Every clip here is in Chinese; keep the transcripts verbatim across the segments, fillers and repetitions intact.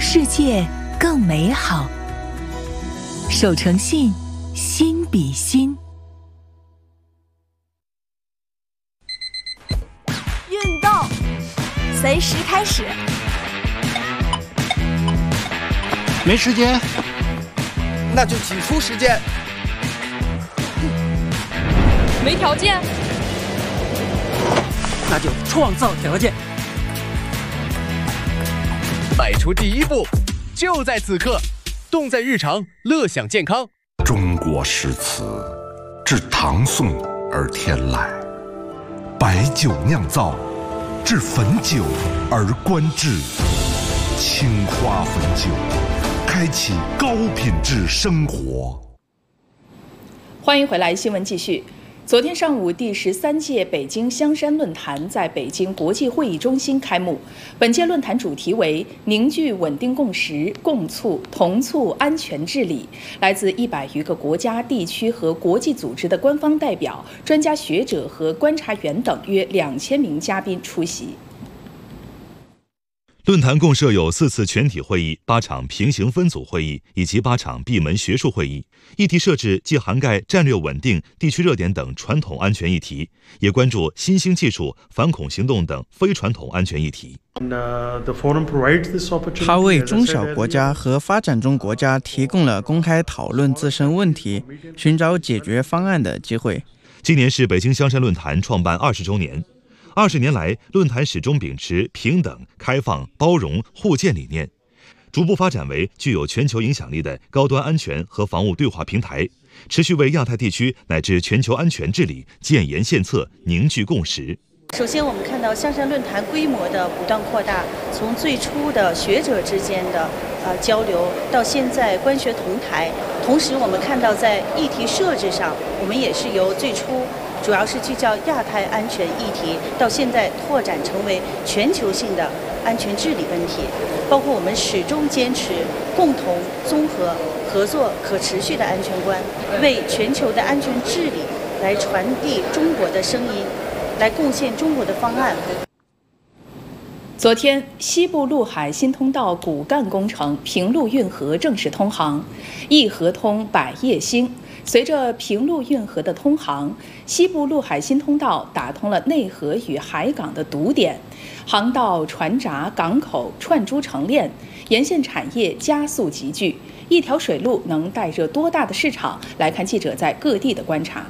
世界更美好。守诚信，心比心。 运动，随时开始。 没时间， 那就挤出时间。 没条件， 那就创造条件。 迈出第一步，就在此刻，动在日常，乐享健康。 中国诗词，自唐宋而天来，白酒酿造，至汾酒而观致。青花汾酒，开启高品质生活。 欢迎回来，新闻继续。昨天上午，第十三届北京香山论坛在北京国际会议中心开幕。本届论坛主题为“凝聚稳定共识，共促同促安全治理”。来自一百余个国家、地区和国际组织的官方代表、专家学者和观察员等约两千名嘉宾出席。 论坛共设有四次全体会议、八场平行分组会议以及八场闭门学术会议。议题设置既涵盖战略稳定、地区热点等传统安全议题，也关注新兴技术、反恐行动等非传统安全议题。 它为中小国家和发展中国家提供了公开讨论自身问题、寻找解决方案的机会。 今年是北京香山论坛创办二十周年。二十年来，论坛始终秉持平等、开放、包容、互鉴理念，逐步发展为具有全球影响力的高端安全和防务对话平台，持续为亚太地区乃至全球安全治理建言献策、凝聚共识。 首先，我们看到香山论坛规模的不断扩大，从最初的学者之间的呃交流，到现在官学同台。同时，我们看到在议题设置上，我们也是由最初主要是聚焦亚太安全议题，到现在拓展成为全球性的安全治理问题，包括我们始终坚持共同、综合、合作、可持续的安全观，为全球的安全治理来传递中国的声音，来贡献中国的方案。 昨天，西部陆海新通道骨干工程平陆运河正式通航，一河通百业兴。随着平陆运河的通航，西部陆海新通道打通了内河与海港的堵点，航道、船闸、港口串珠成链，沿线产业加速集聚。一条水路能带热多大的市场？来看记者在各地的观察。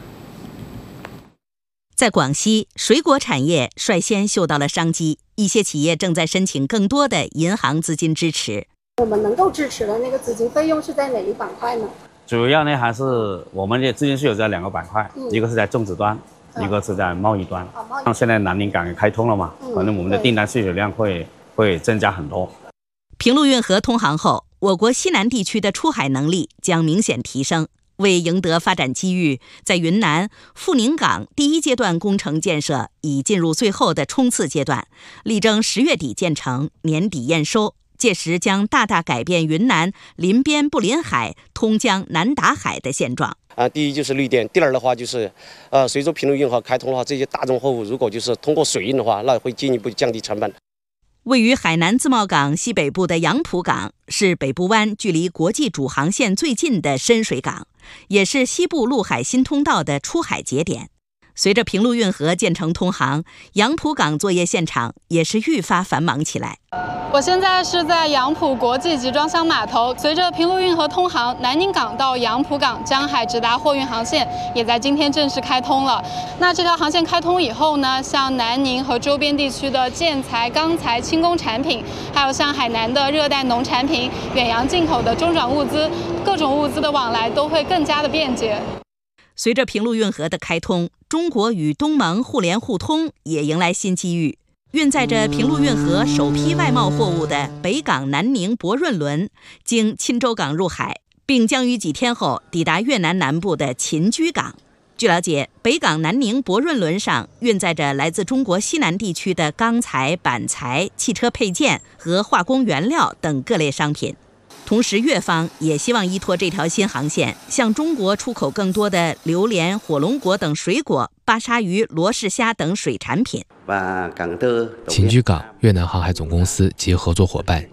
在广西，水果产业率先嗅到了商机，一些企业正在申请更多的银行资金支持。 我们能够支持的那个资金费用是在哪一板块呢？ 主要呢还是我们的资金是有这两个板块，嗯、一个是在种植端，嗯、一个是在贸易端。像、哦、现在南宁港也开通了嘛，嗯、可能我们的订单需求量会会增加很多。 平陆运河通航后，我国西南地区的出海能力将明显提升。为赢得发展机遇，在云南富宁港第一阶段工程建设已进入最后的冲刺阶段，力争十月底建成，年底验收。届时将大大改变云南临边不临海、通江难达海的现状。 啊，第一就是绿电，第二的话就是，呃，随着平陆运河开通的话，这些大众货物如果就是通过水运的话，那会进一步降低成本。 位于海南自贸港西北部的杨浦港是北部湾距离国际主航线最近的深水港，也是西部陆海新通道的出海节点。随着平陆运河建成通航，杨浦港作业现场也是愈发繁忙起来。 我现在是在杨浦国际集装箱码头，随着平陆运河通航，南宁港到杨浦港江海直达货运航线也在今天正式开通了。那这条航线开通以后呢，像南宁和周边地区的建材、钢材、轻工产品，还有像海南的热带农产品、远洋进口的中转物资，各种物资的往来都会更加的便捷。 随着平陆运河的开通，中国与东盟互联互通也迎来新机遇。运载着平陆运河首批外贸货物的北港南宁博润轮经钦州港入海，并将于几天后抵达越南南部的秦居港。据了解，北港南宁博润轮上运载着来自中国西南地区的钢材、板材、汽车配件和化工原料等各类商品。同时，越方也希望依托这条新航线，向中国出口更多的榴莲、火龙果等水果、巴沙鱼、罗氏虾等水产品。 秦居港、越南航海总公司及合作伙伴